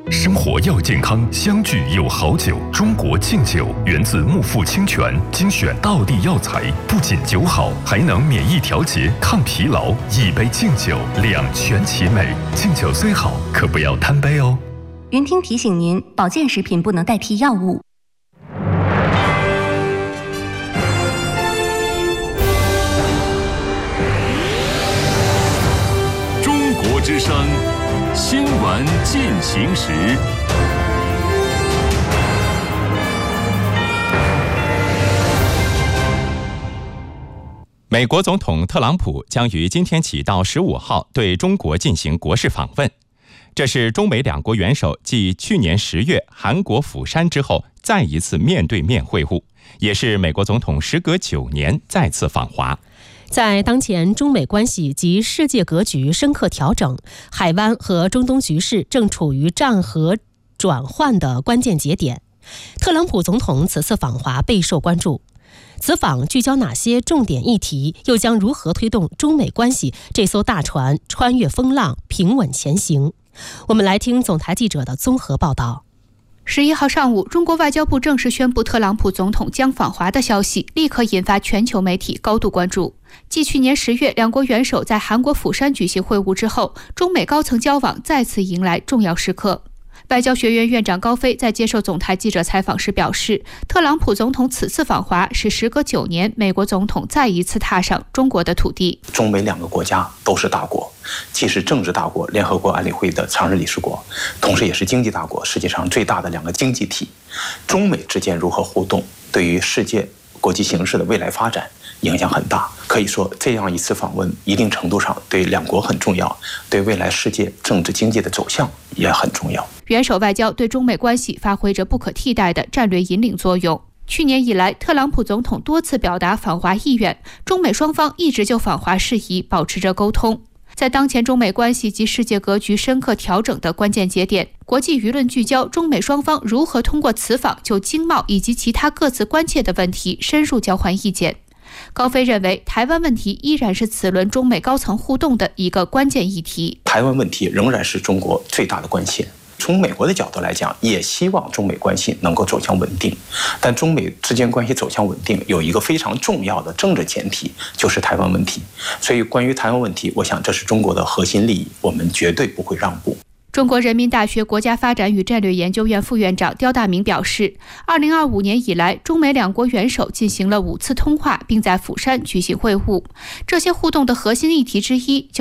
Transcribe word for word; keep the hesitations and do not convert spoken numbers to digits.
生活要健康，相聚有好酒。中国敬酒源自木富清泉，精选道地药材，不仅酒好，还能免疫调节、抗疲劳。一杯敬酒，两全其美。敬酒虽好，可不要贪杯哦。 云听提醒您，保健食品不能代替药物。 中国之声，新闻进行时。 美国总统特朗普将于今天起到十五号对中国进行国事访问，这是中美两国元首继去年十月韩国釜山之后再一次面对面会晤，也是美国总统时隔九年再次访华。 在当前中美关系及世界格局深刻调整，海湾和中东局势正处于战和转换的关键节点，特朗普总统此次访华备受关注。此访聚焦哪些重点议题，又将如何推动中美关系这艘大船穿越风浪，平稳前行？我们来听总台记者的综合报道。 十一号上午，中国外交部正式宣布特朗普总统将访华的消息，立刻引发全球媒体高度关注。继去年十月两国元首在韩国釜山举行会晤之后，中美高层交往再次迎来重要时刻。外交学院院长高飞在接受总台记者采访时表示，特朗普总统此次访华是时隔九年美国总统再一次踏上中国的土地。 中美两个国家都是大国，既是政治大国、联合国安理会的常任理事国，同时也是经济大国，世界上最大的两个经济体。中美之间如何互动，对于世界国际形势的未来发展影响很大。可以说，这样一次访问一定程度上对两国很重要，对未来世界政治经济的走向也很重要。 元首外交对中美关系发挥着不可替代的战略引领作用。去年以来，特朗普总统多次表达访华意愿，中美双方一直就访华事宜保持着沟通。在当前中美关系及世界格局深刻调整的关键节点，国际舆论聚焦中美双方如何通过此访就经贸以及其他各自关切的问题深入交换意见。高飞认为，台湾问题依然是此轮中美高层互动的一个关键议题。 台湾问题仍然是中国最大的关切。从美国的角度来讲，也希望中美关系能够走向稳定，但中美之间关系走向稳定有一个非常重要的政治前提，就是台湾问题。所以关于台湾问题，我想这是中国的核心利益，我们绝对不会让步。 中国人民大学国家发展与战略研究院副院长刁大明表示，二零二五年以来，中美两国元首进行了五次通话，并在釜山举行会晤。这些互动的核心议题之一就